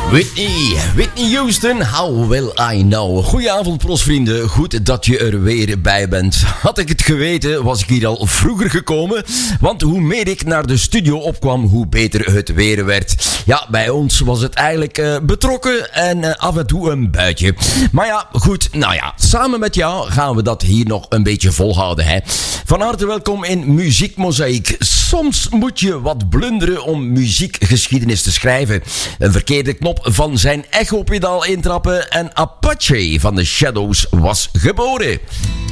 Whitney Houston, how will I know? Goedenavond, prosvrienden. Goed dat je er weer bij bent. Had ik het geweten, was ik hier al vroeger gekomen. Want hoe meer ik naar de studio opkwam, hoe beter het weer werd. Ja, bij ons was het eigenlijk betrokken en af en toe een buitje. Maar ja, goed, nou ja, samen met jou gaan we dat hier nog een beetje volhouden, hè. Van harte welkom in Muziek Mozaïek. Soms moet je wat blunderen om muziekgeschiedenis te schrijven. Een verkeerde knop van zijn echo-pedaal intrappen en Apache van de Shadows was geboren.